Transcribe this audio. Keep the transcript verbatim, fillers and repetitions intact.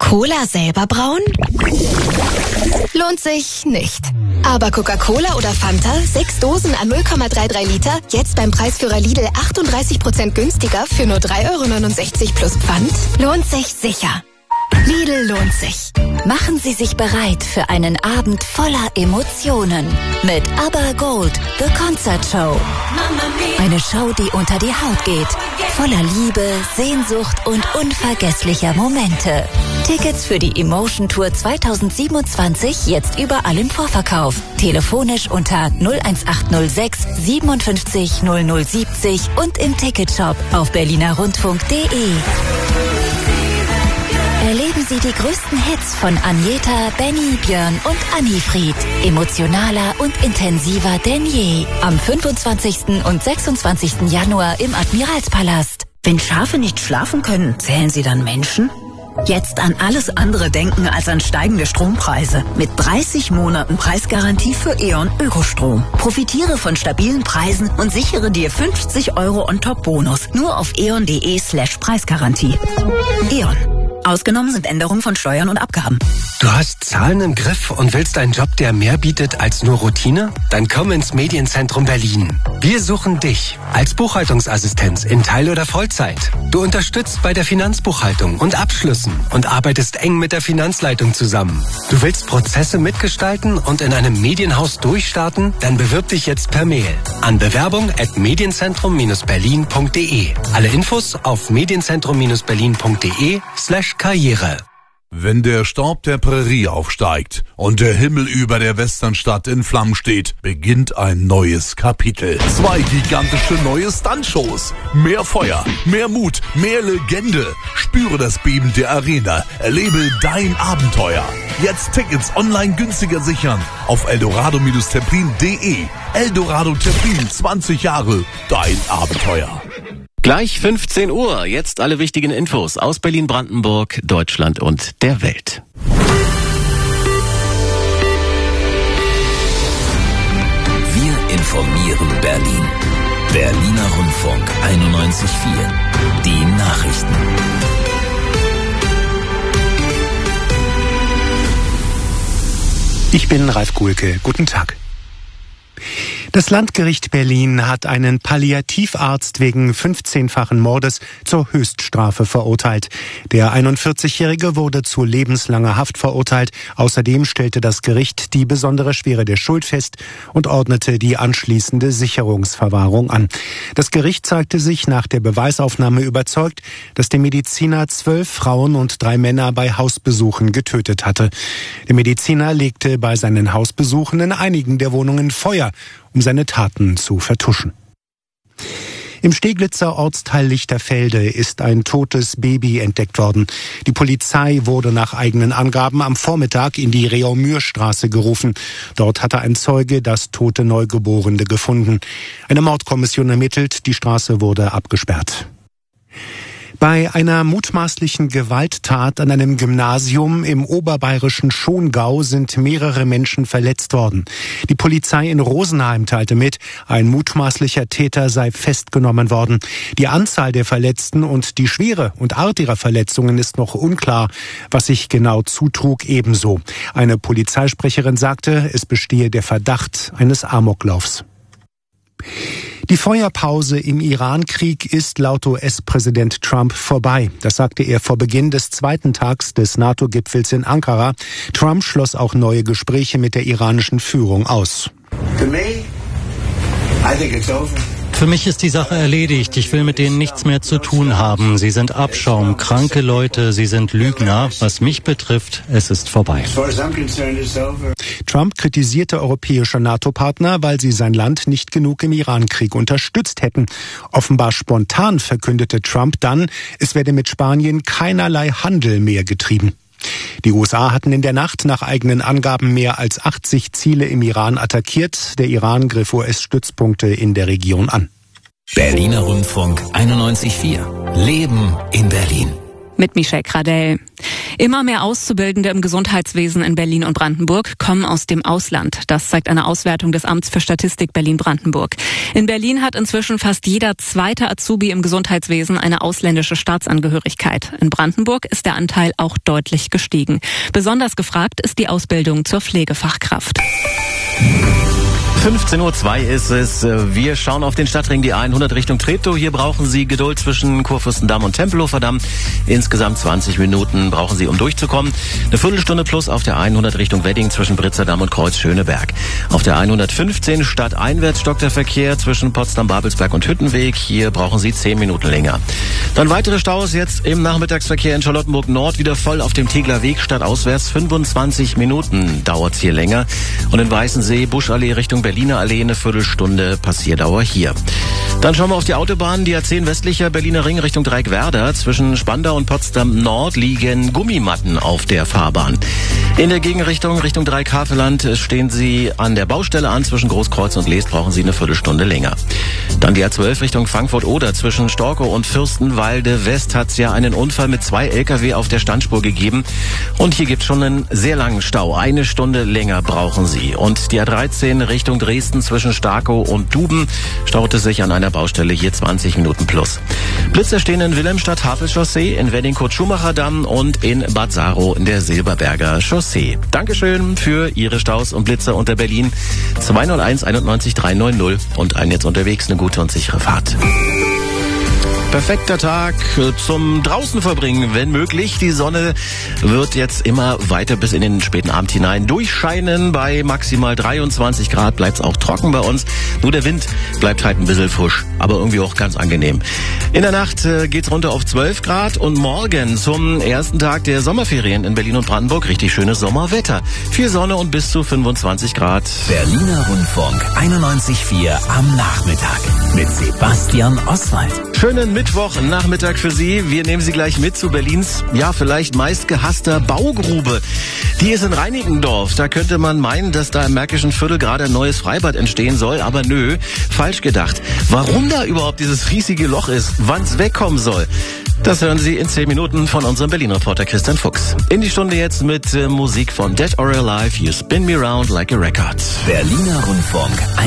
Cola selber brauen? Lohnt sich nicht. Aber Coca-Cola oder Fanta, sechs Dosen an null Komma dreiunddreißig Liter, jetzt beim Preisführer Lidl achtunddreißig Prozent günstiger für nur drei Euro neunundsechzig plus Pfand? Lohnt sich sicher. Lidl lohnt sich. Machen Sie sich bereit für einen Abend voller Emotionen mit ABBA Gold, The Concert Show. Eine Show, die unter die Haut geht. Voller Liebe, Sehnsucht und unvergesslicher Momente. Tickets für die Emotion Tour zweitausendsiebenundzwanzig jetzt überall im Vorverkauf. Telefonisch unter null eins acht null sechs siebenundfünfzig null null siebzig und im Ticketshop auf berlinerrundfunk punkt de. Erleben Sie die größten Hits von Agneta, Benny, Björn und Annifried. Emotionaler und intensiver denn je. Am fünfundzwanzigsten und sechsundzwanzigsten Januar im Admiralspalast. Wenn Schafe nicht schlafen können, zählen sie dann Menschen? Jetzt an alles andere denken als an steigende Strompreise. Mit dreißig Monaten Preisgarantie für E.ON Ökostrom. Profitiere von stabilen Preisen und sichere dir fünfzig Euro On-Top-Bonus. Nur auf eon.de slash Preisgarantie. E.ON. Ausgenommen sind Änderungen von Steuern und Abgaben. Du hast Zahlen im Griff und willst einen Job, der mehr bietet als nur Routine? Dann komm ins Medienzentrum Berlin. Wir suchen dich als Buchhaltungsassistenz in Teil- oder Vollzeit. Du unterstützt bei der Finanzbuchhaltung und Abschlüssen und arbeitest eng mit der Finanzleitung zusammen. Du willst Prozesse mitgestalten und in einem Medienhaus durchstarten? Dann bewirb dich jetzt per Mail an bewerbung at medienzentrum berlin punkt de. Alle Infos auf medienzentrum berlin punkt de slash Karriere. Wenn der Staub der Prärie aufsteigt und der Himmel über der Westernstadt in Flammen steht, beginnt ein neues Kapitel. Zwei gigantische neue Stuntshows. Mehr Feuer, mehr Mut, mehr Legende. Spüre das Beben der Arena. Erlebe dein Abenteuer. Jetzt Tickets online günstiger sichern auf eldorado Terpin punkt de. Eldorado Terpin, zwanzig Jahre, dein Abenteuer. Gleich fünfzehn Uhr, jetzt alle wichtigen Infos aus Berlin, Brandenburg, Deutschland und der Welt. Wir informieren Berlin. Berliner Rundfunk einundneunzig Komma vier. Die Nachrichten. Ich bin Ralf Kuhlke. Guten Tag. Das Landgericht Berlin hat einen Palliativarzt wegen fünfzehnfachen Mordes zur Höchststrafe verurteilt. Der einundvierzigjährige wurde zu lebenslanger Haft verurteilt. Außerdem stellte das Gericht die besondere Schwere der Schuld fest und ordnete die anschließende Sicherungsverwahrung an. Das Gericht zeigte sich nach der Beweisaufnahme überzeugt, dass der Mediziner zwölf Frauen und drei Männer bei Hausbesuchen getötet hatte. Der Mediziner legte bei seinen Hausbesuchen in einigen der Wohnungen Feuer, um seine Taten zu vertuschen. Im Steglitzer Ortsteil Lichterfelde ist ein totes Baby entdeckt worden. Die Polizei wurde nach eigenen Angaben am Vormittag in die Reaumürstraße gerufen. Dort hatte ein Zeuge das tote Neugeborene gefunden. Eine Mordkommission ermittelt, die Straße wurde abgesperrt. Bei einer mutmaßlichen Gewalttat an einem Gymnasium im oberbayerischen Schongau sind mehrere Menschen verletzt worden. Die Polizei in Rosenheim teilte mit, ein mutmaßlicher Täter sei festgenommen worden. Die Anzahl der Verletzten und die Schwere und Art ihrer Verletzungen ist noch unklar. Was sich genau zutrug, ebenso. Eine Polizeisprecherin sagte, es bestehe der Verdacht eines Amoklaufs. Die Feuerpause im Iran-Krieg ist laut U S-Präsident Trump vorbei. Das sagte er vor Beginn des zweiten Tags des NATO-Gipfels in Ankara. Trump schloss auch neue Gespräche mit der iranischen Führung aus. To me, I think it's over. Für mich ist die Sache erledigt. Ich will mit denen nichts mehr zu tun haben. Sie sind Abschaum, kranke Leute, sie sind Lügner. Was mich betrifft, es ist vorbei. Trump kritisierte europäische NATO-Partner, weil sie sein Land nicht genug im Iran-Krieg unterstützt hätten. Offenbar spontan verkündete Trump dann, es werde mit Spanien keinerlei Handel mehr getrieben. Die U S A hatten in der Nacht nach eigenen Angaben mehr als achtzig Ziele im Iran attackiert. Der Iran griff U S-Stützpunkte in der Region an. Berliner Rundfunk einundneunzig Komma vier. Leben in Berlin. Mit Michelle Gradell. Immer mehr Auszubildende im Gesundheitswesen in Berlin und Brandenburg kommen aus dem Ausland. Das zeigt eine Auswertung des Amts für Statistik Berlin-Brandenburg. In Berlin hat inzwischen fast jeder zweite Azubi im Gesundheitswesen eine ausländische Staatsangehörigkeit. In Brandenburg ist der Anteil auch deutlich gestiegen. Besonders gefragt ist die Ausbildung zur Pflegefachkraft. fünfzehn Uhr zwei ist es. Wir schauen auf den Stadtring die hundert Richtung Treptow. Hier brauchen Sie Geduld zwischen Kurfürstendamm und Tempelhofer Damm. Insgesamt zwanzig Minuten brauchen Sie, um durchzukommen. Eine Viertelstunde plus auf der hundert Richtung Wedding zwischen Britzerdamm und Kreuz-Schöneberg. Auf der hundertfünfzehn stadteinwärts stockt der Verkehr zwischen Potsdam, Babelsberg und Hüttenweg. Hier brauchen Sie zehn Minuten länger. Dann weitere Staus jetzt im Nachmittagsverkehr in Charlottenburg Nord wieder voll auf dem Tegler Weg stadtauswärts. fünfundzwanzig Minuten dauert's hier länger. Und in Weißensee, Buschallee Richtung Berliner Allee, eine Viertelstunde Passierdauer hier. Dann schauen wir auf die Autobahn. Die A zehn westlicher Berliner Ring Richtung Dreieckwerder. Zwischen Spandau und Potsdam Nord liegen Gummimatten auf der Fahrbahn. In der Gegenrichtung Richtung Dreieck-Havelland stehen Sie an der Baustelle an. Zwischen Großkreuz und Leest brauchen Sie eine Viertelstunde länger. Dann die A zwölf Richtung Frankfurt-Oder. Zwischen Storkow und Fürstenwalde West hat es ja einen Unfall mit zwei L K W auf der Standspur gegeben. Und hier gibt es schon einen sehr langen Stau. Eine Stunde länger brauchen Sie. Und die A dreizehn Richtung Dresden zwischen Starkow und Duben staut es sich an einer Baustelle, hier zwanzig Minuten plus. Blitzer stehen in Wilhelmstadt, Havelchaussee, in Wedding-Kurt-Schumacher-Damm und in Bad Saro in der Silberberger Chaussee. Dankeschön für Ihre Staus und Blitzer unter Berlin. zwei null eins einundneunzig dreihundertneunzig und ein jetzt unterwegs eine gute und sichere Fahrt. Perfekter Tag zum draußen verbringen, wenn möglich. Die Sonne wird jetzt immer weiter bis in den späten Abend hinein durchscheinen. Bei maximal dreiundzwanzig Grad bleibt es auch trocken bei uns. Nur der Wind bleibt halt ein bisschen frisch, aber irgendwie auch ganz angenehm. In der Nacht äh, geht's runter auf zwölf Grad und morgen zum ersten Tag der Sommerferien in Berlin und Brandenburg richtig schönes Sommerwetter. Viel Sonne und bis zu fünfundzwanzig Grad. Berliner Rundfunk einundneunzig Komma vier am Nachmittag mit Sebastian Oswald. Schönen Mittwochnachmittag für Sie. Wir nehmen Sie gleich mit zu Berlins, ja, vielleicht meistgehasster Baugrube. Die ist in Reinickendorf. Da könnte man meinen, dass da im Märkischen Viertel gerade ein neues Freibad entstehen soll. Aber nö, falsch gedacht. Warum da überhaupt dieses riesige Loch ist, wann es wegkommen soll, das hören Sie in zehn Minuten von unserem Berlin-Reporter Christian Fuchs. In die Stunde jetzt mit äh, Musik von Dead or Alive, You Spin Me Round Like a Record. Berliner Rundfunk